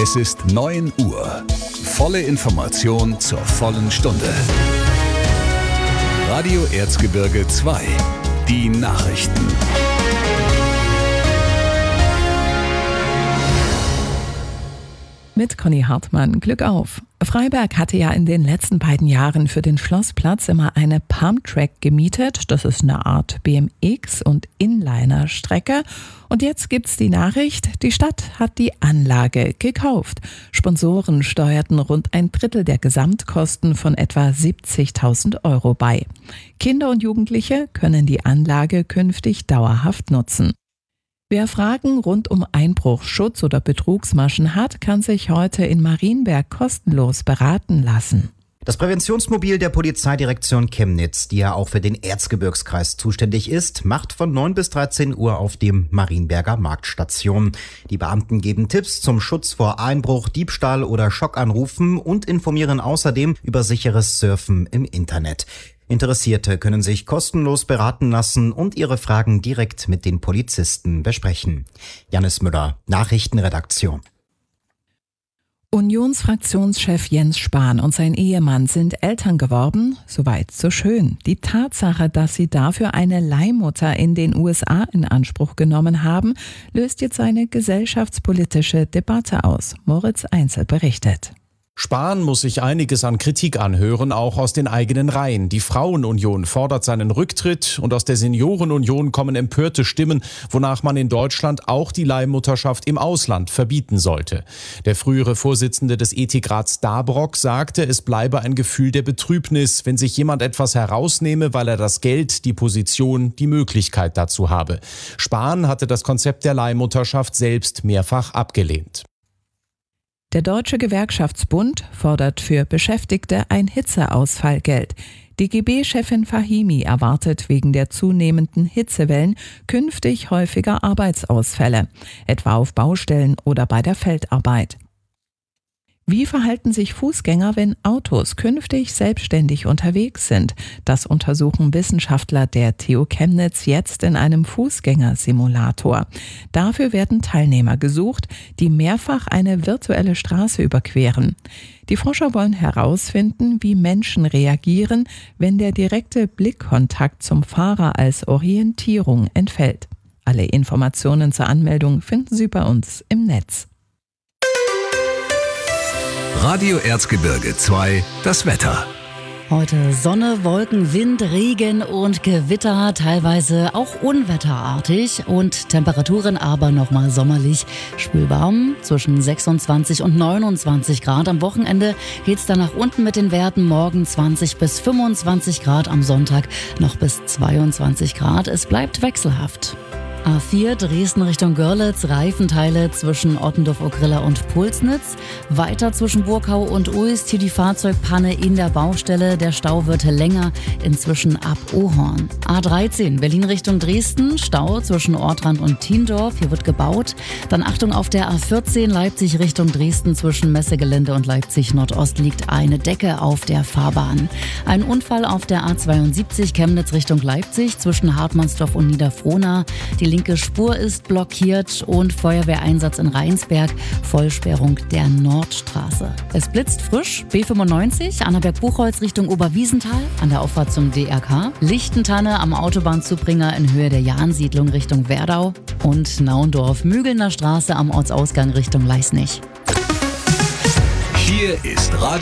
Es ist 9 Uhr. Volle Information zur vollen Stunde. Radio Erzgebirge 2. Die Nachrichten. Mit Conny Hartmann, Glück auf. Freiberg hatte ja in den letzten beiden Jahren für den Schlossplatz immer eine Pumptrack gemietet. Das ist eine Art BMX- und Inliner-Strecke. Und jetzt gibt's die Nachricht, die Stadt hat die Anlage gekauft. Sponsoren steuerten rund ein Drittel der Gesamtkosten von etwa 70.000 Euro bei. Kinder und Jugendliche können die Anlage künftig dauerhaft nutzen. Wer Fragen rund um Einbruch, Schutz oder Betrugsmaschen hat, kann sich heute in Marienberg kostenlos beraten lassen. Das Präventionsmobil der Polizeidirektion Chemnitz, die ja auch für den Erzgebirgskreis zuständig ist, macht von 9 bis 13 Uhr auf dem Marienberger Markt Station. Die Beamten geben Tipps zum Schutz vor Einbruch, Diebstahl oder Schockanrufen und informieren außerdem über sicheres Surfen im Internet. Interessierte können sich kostenlos beraten lassen und ihre Fragen direkt mit den Polizisten besprechen. Jannis Müller, Nachrichtenredaktion. Unionsfraktionschef Jens Spahn und sein Ehemann sind Eltern geworden. Soweit so schön. Die Tatsache, dass sie dafür eine Leihmutter in den USA in Anspruch genommen haben, löst jetzt eine gesellschaftspolitische Debatte aus. Moritz Einzel berichtet. Spahn muss sich einiges an Kritik anhören, auch aus den eigenen Reihen. Die Frauenunion fordert seinen Rücktritt und aus der Seniorenunion kommen empörte Stimmen, wonach man in Deutschland auch die Leihmutterschaft im Ausland verbieten sollte. Der frühere Vorsitzende des Ethikrats Dabrock sagte, es bleibe ein Gefühl der Betrübnis, wenn sich jemand etwas herausnehme, weil er das Geld, die Position, die Möglichkeit dazu habe. Spahn hatte das Konzept der Leihmutterschaft selbst mehrfach abgelehnt. Der Deutsche Gewerkschaftsbund fordert für Beschäftigte ein Hitzeausfallgeld. DGB-Chefin Fahimi erwartet wegen der zunehmenden Hitzewellen künftig häufiger Arbeitsausfälle, etwa auf Baustellen oder bei der Feldarbeit. Wie verhalten sich Fußgänger, wenn Autos künftig selbstständig unterwegs sind? Das untersuchen Wissenschaftler der TU Chemnitz jetzt in einem Fußgängersimulator. Dafür werden Teilnehmer gesucht, die mehrfach eine virtuelle Straße überqueren. Die Forscher wollen herausfinden, wie Menschen reagieren, wenn der direkte Blickkontakt zum Fahrer als Orientierung entfällt. Alle Informationen zur Anmeldung finden Sie bei uns im Netz. Radio Erzgebirge 2, das Wetter. Heute Sonne, Wolken, Wind, Regen und Gewitter, teilweise auch unwetterartig und Temperaturen aber nochmal sommerlich spürwarm zwischen 26 und 29 Grad. Am Wochenende geht's dann nach unten mit den Werten, morgen 20 bis 25 Grad, am Sonntag noch bis 22 Grad. Es bleibt wechselhaft. A4 Dresden Richtung Görlitz, Reifenteile zwischen Ottendorf-Ogrilla und Pulsnitz. Weiter zwischen Burkau und Uist hier die Fahrzeugpanne in der Baustelle. Der Stau wird länger, inzwischen ab Ohorn. A13 Berlin Richtung Dresden, Stau zwischen Ortrand und Tiendorf. Hier wird gebaut. Dann Achtung auf der A14 Leipzig Richtung Dresden zwischen Messegelände und Leipzig Nordost liegt eine Decke auf der Fahrbahn. Ein Unfall auf der A72 Chemnitz Richtung Leipzig zwischen Hartmannsdorf und Niederfrohna. Die linke Spur ist blockiert und Feuerwehreinsatz in Rheinsberg, Vollsperrung der Nordstraße. Es blitzt frisch, B95, Annaberg-Buchholz Richtung Oberwiesenthal, an der Auffahrt zum DRK, Lichtentanne am Autobahnzubringer in Höhe der Jahnsiedlung Richtung Werdau und Naundorf, Mügelner Straße am Ortsausgang Richtung Leisnig. Hier ist Radio